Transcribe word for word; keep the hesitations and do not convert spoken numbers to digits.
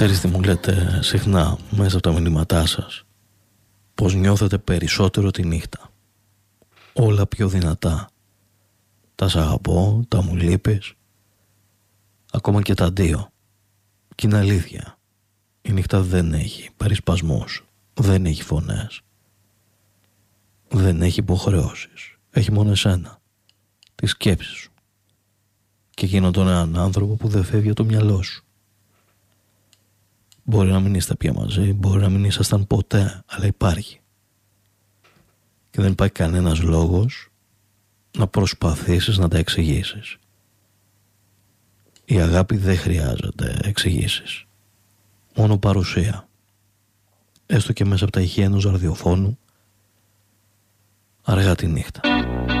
Ευχαριστή, μου λέτε συχνά μέσα από τα μηνύματά σας πως νιώθετε περισσότερο τη νύχτα. Όλα πιο δυνατά. Τα σ' αγαπώ, τα μου λείπεις, ακόμα και τα αντίο. Και είναι αλήθεια. Η νύχτα δεν έχει περισπασμούς, δεν έχει φωνές, δεν έχει υποχρεώσεις. Έχει μόνο εσένα, τη σκέψη σου και εκείνον τον έναν άνθρωπο που δεν φεύγει από το μυαλό σου. Μπορεί να μην είστε πια μαζί, μπορεί να μην ήσασταν ποτέ, αλλά υπάρχει. Και δεν υπάρχει κανένας λόγος να προσπαθήσεις να τα εξηγήσεις. Η αγάπη δεν χρειάζεται εξηγήσεις. Μόνο παρουσία. Έστω και μέσα από τα ηχεία ενός ραδιοφώνου, αργά τη νύχτα.